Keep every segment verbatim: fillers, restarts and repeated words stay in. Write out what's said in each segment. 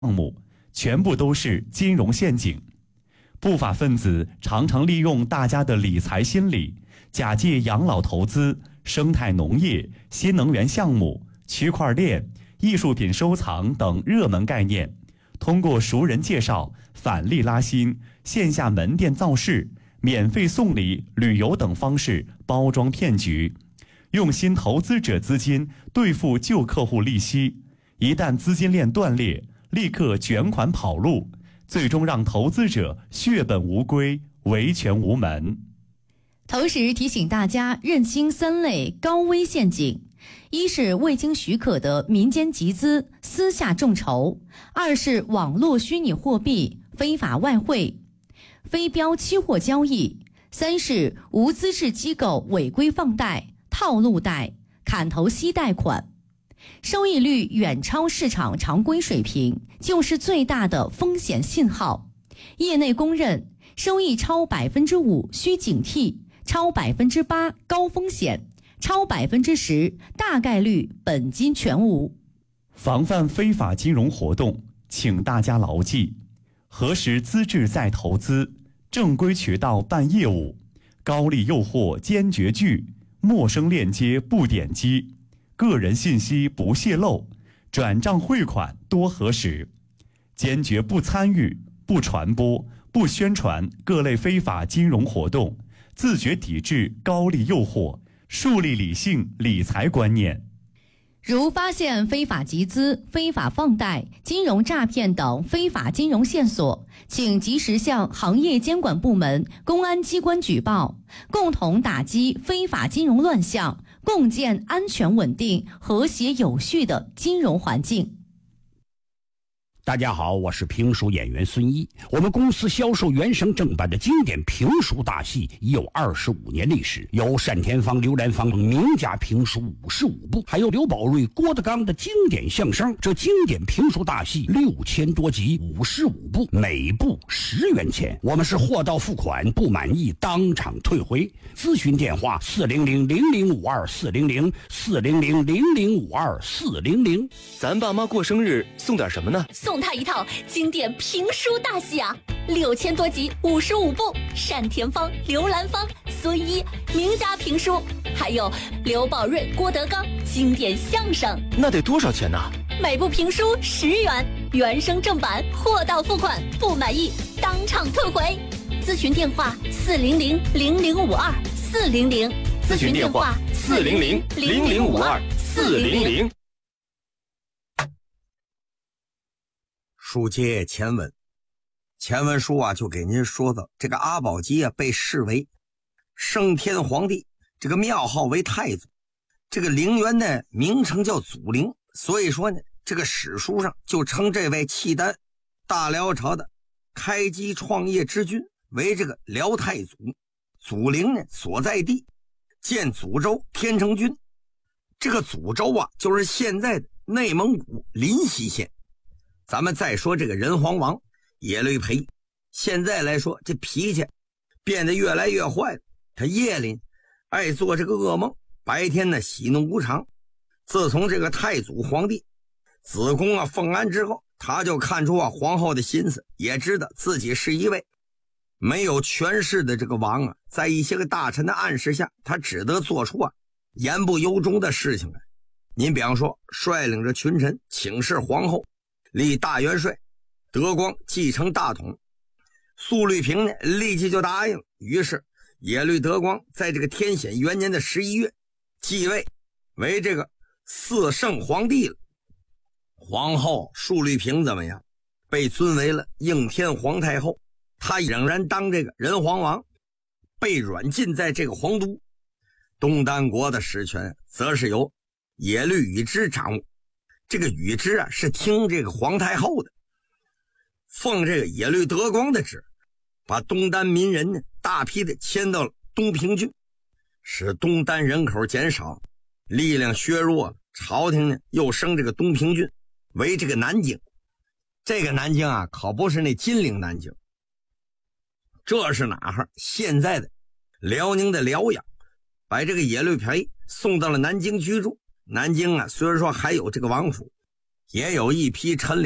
项目，全部都是金融陷阱。不法分子常常利用大家的理财心理，假借养老投资、生态农业、新能源项目、区块链、艺术品收藏等热门概念，通过熟人介绍、返利拉新、线下门店造势、免费送礼、旅游等方式包装骗局，用新投资者资金兑付旧客户利息，一旦资金链断裂，立刻卷款跑路，最终让投资者血本无归，维权无门。 同时提醒大家认清三类高危陷阱：一是未经许可的民间集资、私下众筹；二是网络虚拟货币、非法外汇、非标期货交易；三是无资质机构违规放贷、套路贷、砍头息贷款。收益率远超市场常规水平，就是最大的风险信号。业内公认，收益超百分之五需警惕，超百分之八高风险，超百分之十大概率本金全无。 防范非法金融活动，请大家牢记：核实资质再投资，正规渠道办业务，高利诱惑坚决拒，陌生链接不点击，个人信息不泄露，转账汇款多核实，坚决不参与、不传播、不宣传各类非法金融活动，自觉抵制高利诱惑，树立理性理财观念。 如发现非法集资、非法放贷、金融诈骗等非法金融线索，请及时向行业监管部门、公安机关举报，共同打击非法金融乱象，共建安全稳定、和谐有序的金融环境。 大家好，我是评书演员孙一。我们公司销售原声正版的经典评书大戏已有二十五年历史，有单田芳、刘兰芳等名家评书五十五部，还有刘宝瑞、郭德纲的经典相声。这经典评书大戏六千多集，五十五部，每部十元钱。我们是货到付款，不满意当场退回。咨询电话：四零零零零五二四零零四零零零零五二四零零。 咱爸妈过生日送点什么呢？ 送他一套经典评书大戏啊，六千多集，五十五部，单田芳、刘兰芳、孙一名家评书，还有刘宝瑞、郭德纲经典相声。 那得多少钱呢？ 每部评书十元，原声正版，货到付款，不满意当场退回。咨询电话：四零零零零五二四零零。 咨询电话：四零零零零五二四零零。 书接前文，前文书啊就给您说到，这个阿保机啊被视为升天皇帝，这个庙号为太祖，这个陵园的名称叫祖陵，所以说呢，这个史书上就称这位契丹大辽朝的开基创业之君为这个辽太祖。祖陵呢所在地建祖州天成郡，这个祖州啊就是现在的内蒙古临溪县。咱们再说这个人皇王耶律培，现在来说这脾气变得越来越坏了，他夜里爱做这个噩梦，白天呢喜怒无常。自从这个太祖皇帝子宫啊奉安之后，他就看出啊皇后的心思，也知道自己是一位没有权势的这个王啊，在一些个大臣的暗示下，他只得做出啊言不由衷的事情来。您比方说，率领着群臣请示皇后，立大元帅，德光继承大统。苏律平呢立即就答应了，于是耶律德光在这个天显元年的十一月继位为这个四圣皇帝了。皇后苏律平怎么样？被尊为了应天皇太后，她仍然当这个人皇王，被软禁在这个皇都。东丹国的实权则是由耶律宇之掌握，这个宇之啊是听这个皇太后的，奉这个耶律德光的旨，把东丹民人呢大批的迁到了东平郡，使东丹人口减少，力量削弱了。朝廷呢又升这个东平郡为这个南京。这个南京啊可不是那金陵南京，这是哪儿？现在的辽宁的辽阳，把这个耶律培送到了南京居住。南京啊虽然说还有这个王府，也有一批臣僚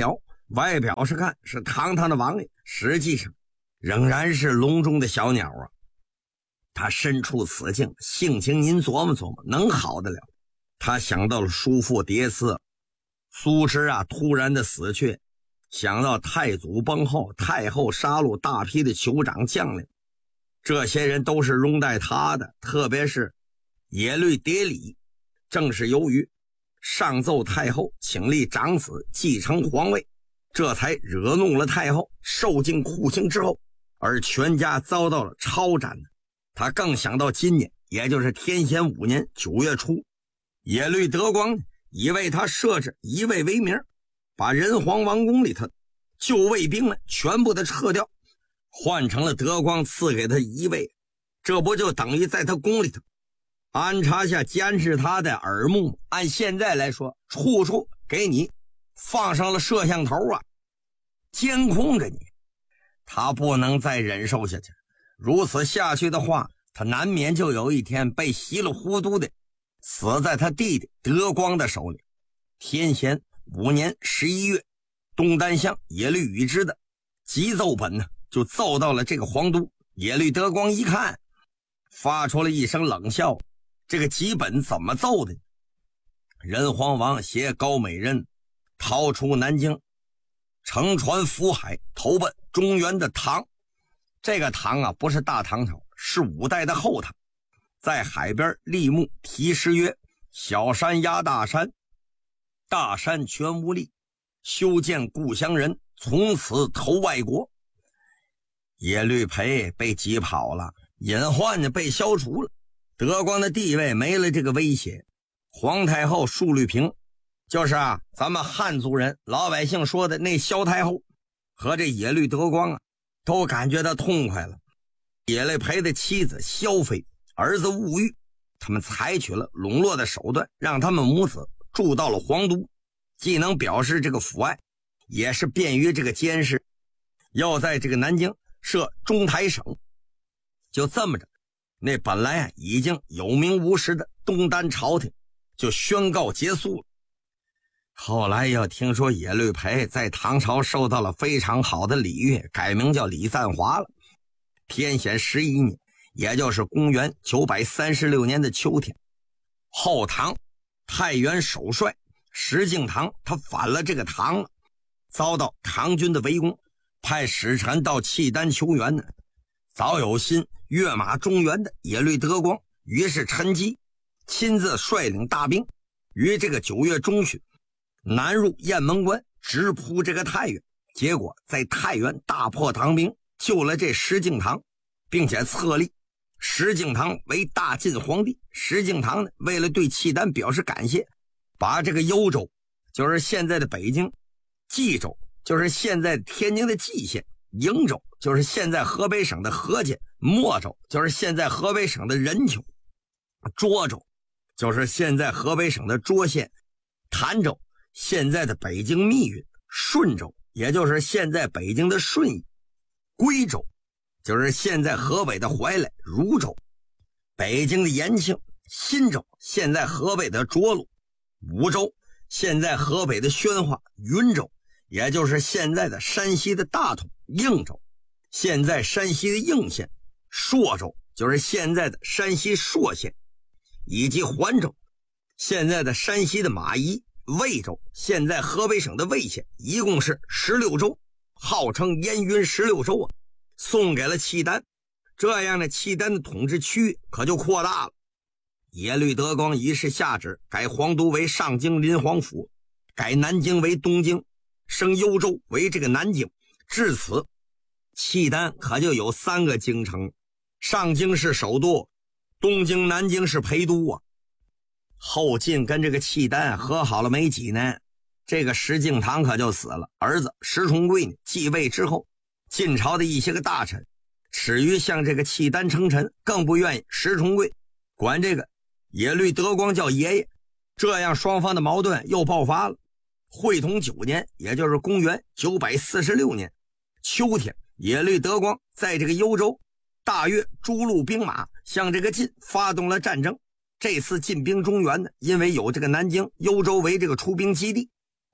外表是看是堂堂的王爷，实际上仍然是笼中的小鸟啊。他身处此境，性情您琢磨琢磨，能好得了？他想到了叔父蝶嗣，苏轼啊突然的死去，想到太祖崩后，太后杀戮大批的酋长将领，这些人都是拥戴他的，特别是耶律迭里，正是由于上奏太后请立长子继承皇位，这才惹怒了太后，受尽酷刑之后，而全家遭到了抄斩。他更想到今年，也就是天显五年九月初，耶律德光已为他设置一位为名，把仁皇王宫里头旧卫兵们全部的撤掉，换成了德光赐给他一位，这不就等于在他宫里头安插下监视他的耳目，按现在来说，处处给你放上了摄像头啊，监控着你。他不能再忍受下去，如此下去的话，他难免就有一天被稀里糊涂的死在他弟弟德光的手里。天显五年十一月，东丹乡耶律宇之的急奏本呢，就奏到了这个皇都。耶律德光一看，发出了一声冷笑，这个急本怎么奏的？仁皇王携高美人逃出南京，乘船浮海，投奔中原的唐。这个唐啊，不是大唐朝，是五代的后唐。在海边立木题诗曰：小山压大山，大山全无力，修建故乡人，从此投外国。耶律培被挤跑了，隐患呢被消除了，德光的地位没了这个威胁。皇太后述律平，就是啊咱们汉族人老百姓说的那萧太后，和这耶律德光啊都感觉到痛快了。耶律培的妻子萧妃，儿子兀玉，他们采取了笼络的手段，让他们母子住到了皇都，既能表示这个父爱，也是便于这个监视。要在这个南京设中台省，就这么着，那本来啊已经有名无实的东丹朝廷就宣告结束了。后来又听说耶律培在唐朝受到了非常好的礼遇，改名叫李赞华了。天显十一年，也就是公元九百三十六年的秋天，后唐太原首帅石敬瑭他反了这个唐了，遭到唐军的围攻，派使臣到契丹求援呢。早有心跃马中原的耶律德光，于是趁机亲自率领大兵，于这个九月中旬南入雁门关，直扑这个太原。结果在太原大破唐兵，救了这石敬瑭，并且册立石敬瑭为大晋皇帝。石敬瑭呢，为了对契丹表示感谢，把这个幽州，就是现在的北京，冀州，就是现在天津的蓟县，瀛州，就是现在河北省的河间，莫州，就是现在河北省的任丘，涿州，就是现在河北省的涿县，潭州，现在的北京密云，顺州，也就是现在北京的顺义，归州，就是现在河北的怀来，汝州，北京的延庆，新州，现在河北的涿鹿，武州，现在河北的宣化，云州，也就是现在的山西的大同，应州，现在山西的应县，朔州，就是现在的山西朔县，以及环州，现在的山西的马邑，魏州，现在河北省的魏县，一共是十六州，号称燕云十六州啊，送给了契丹。这样的契丹的统治区域可就扩大了。耶律德光一时下旨改皇都为上京临皇府，改南京为东京，升幽州为这个南京。至此契丹可就有三个京城，上京是首都，东京南京是陪都啊。后晋跟这个契丹和好了没几年，这个石敬瑭可就死了，儿子石重贵呢继位之后，晋朝的一些个大臣耻于向这个契丹称臣，更不愿意石重贵管这个耶律德光叫爷爷，这样双方的矛盾又爆发了。会同九年，也就是公元九百四十六年秋天，耶律德光在这个幽州大约诸路兵马向这个晋发动了战争。这次进兵中原呢，因为有这个南京、幽州为这个出兵基地，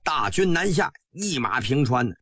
大军南下，一马平川，